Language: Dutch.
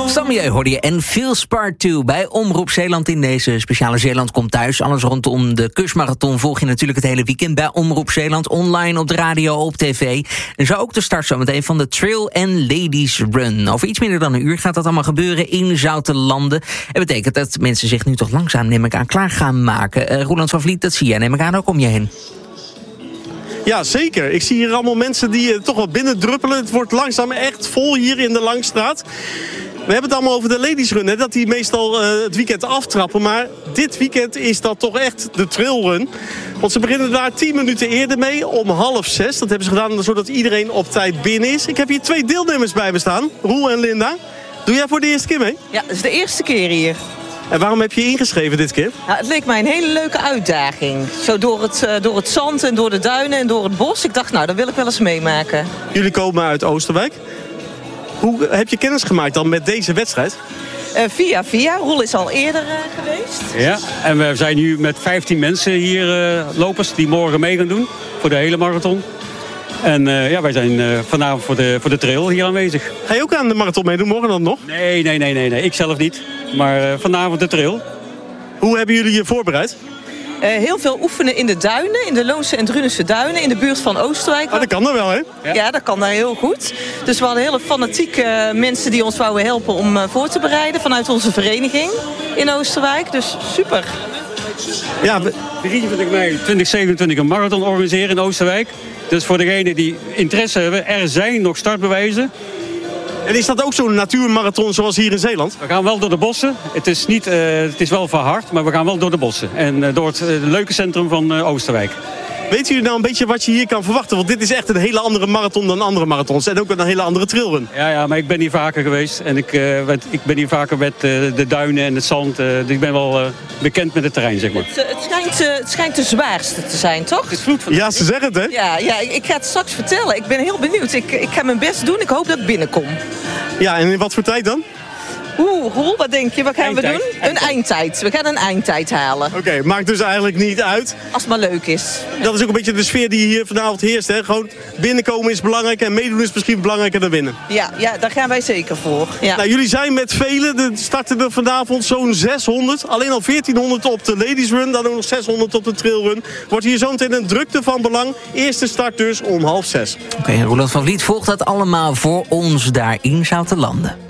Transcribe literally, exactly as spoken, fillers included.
Sammy hoorde je en Feels Part twee bij Omroep Zeeland in deze speciale Zeeland Komt Thuis. Alles rondom de kustmarathon volg je natuurlijk het hele weekend bij Omroep Zeeland. Online, op de radio, op tv. En zo ook de start zometeen van de Trail and Ladies Run. Over iets minder dan een uur gaat dat allemaal gebeuren in Zoutelanden. En betekent dat mensen zich nu toch langzaam, neem ik aan, klaar gaan maken. Uh, Roeland van Vliet, dat zie jij, neem ik aan, ook om je heen. Ja, zeker. Ik zie hier allemaal mensen die uh, toch wel binnen druppelen. Het wordt langzaam echt vol hier in de Langstraat. We hebben het allemaal over de Ladies Run, hè, dat die meestal uh, het weekend aftrappen. Maar dit weekend is dat toch echt de trailrun. Want ze beginnen daar tien minuten eerder mee, om half zes. Dat hebben ze gedaan zodat iedereen op tijd binnen is. Ik heb hier twee deelnemers bij me staan, Roel en Linda. Doe jij voor de eerste keer mee? Ja, dat is de eerste keer hier. En waarom heb je je ingeschreven dit keer? Ja, het leek mij een hele leuke uitdaging. Zo door het, uh, door het zand en door de duinen en door het bos. Ik dacht, nou, dat wil ik wel eens meemaken. Jullie komen uit Oosterwijk. Hoe heb je kennis gemaakt dan met deze wedstrijd? Uh, via via. Roel is al eerder uh, geweest. Ja, en we zijn nu met vijftien mensen hier, uh, lopers, die morgen mee gaan doen. Voor de hele marathon. En uh, ja, wij zijn uh, vanavond voor de, voor de trail hier aanwezig. Ga je ook aan de marathon meedoen morgen dan nog? Nee, nee, nee, nee, nee. Ik zelf niet. Maar uh, vanavond de trail. Hoe hebben jullie je voorbereid? Uh, heel veel oefenen in de duinen, in de Loonse en Drunense duinen, in de buurt van Oosterwijk. Ah, dat kan er wel, hè? Ja. ja, dat kan daar heel goed. Dus we hadden hele fanatieke mensen die ons wouden helpen om uh, voor te bereiden vanuit onze vereniging in Oosterwijk. Dus super. Ja, we... drieëntwintig mei twintig zevenentwintig een marathon organiseren in Oosterwijk. Dus voor degenen die interesse hebben, er zijn nog startbewijzen. En is dat ook zo'n natuurmarathon zoals hier in Zeeland? We gaan wel door de bossen. Het is, niet, uh, het is wel verhard, maar we gaan wel door de bossen. En uh, door het uh, leuke centrum van uh, Oosterwijk. Weet jullie nou een beetje wat je hier kan verwachten? Want dit is echt een hele andere marathon dan andere marathons. En ook een hele andere trailrun. Ja, ja, maar ik ben hier vaker geweest. En ik, uh, met, ik ben hier vaker met uh, de duinen en het zand. Uh, dus ik ben wel uh, bekend met het terrein, zeg maar. Het, uh, het, schijnt, uh, het schijnt de zwaarste te zijn, toch? Het is vloed van ja, ze zeggen het, hè? Ja, ja ik, ik ga het straks vertellen. Ik ben heel benieuwd. Ik, ik ga mijn best doen. Ik hoop dat ik binnenkom. Ja, en in wat voor tijd dan? Oeh, Roel, wat denk je? Wat gaan eindtijd. we doen? Eindtijd. Een eindtijd. We gaan een eindtijd halen. Oké, okay, maakt dus eigenlijk niet uit. Als het maar leuk is. Dat is ook een beetje de sfeer die hier vanavond heerst, hè? Gewoon binnenkomen is belangrijk en meedoen is misschien belangrijker dan winnen. Ja, ja, daar gaan wij zeker voor. Ja. Nou, jullie zijn met velen. Er starten er vanavond zo'n zeshonderd. Alleen al veertienhonderd op de Ladies Run. Dan ook nog zeshonderd op de Trailrun. Wordt hier zo meteen een drukte van belang. Eerste start dus om half zes. Oké, okay, Roeland van Vliet volgt dat allemaal voor ons daar in Zoutelanden.